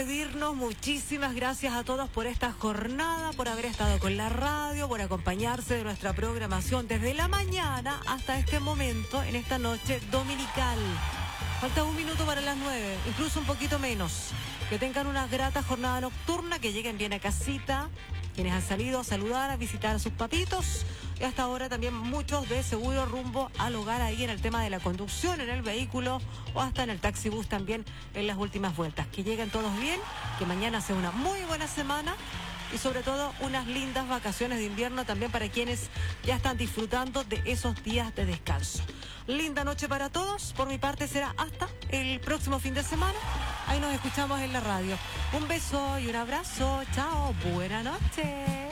despedirnos, muchísimas gracias a todos por esta jornada, por haber estado con la radio, por acompañarse de nuestra programación desde la mañana hasta este momento, en esta noche dominical. Falta 1 minuto para las 9, incluso un poquito menos. Que tengan una grata jornada nocturna, que lleguen bien a casita, quienes han salido a saludar, a visitar a sus papitos. Y hasta ahora también muchos de seguro rumbo al hogar ahí en el tema de la conducción, en el vehículo o hasta en el taxibús también en las últimas vueltas. Que lleguen todos bien, que mañana sea una muy buena semana y sobre todo unas lindas vacaciones de invierno también para quienes ya están disfrutando de esos días de descanso. Linda noche para todos. Por mi parte será hasta el próximo fin de semana. Ahí nos escuchamos en la radio. Un beso y un abrazo. Chao. Buenas noches.